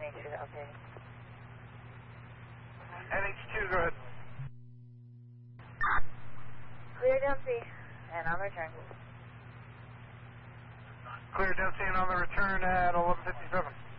NH2 updating. NH2, go ahead. Clear down C, and on return. Clear down C and on the return at 11:57.